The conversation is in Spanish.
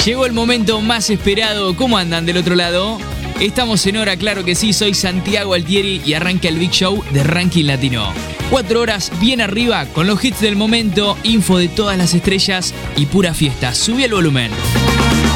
Llegó el momento más esperado. ¿Cómo andan del otro lado? Estamos en hora, claro que sí. Soy Santiago Altieri y arranca el Big Show de Ranking Latino. 4 horas bien arriba con los hits del momento, info de todas las estrellas y pura fiesta. Subí el volumen.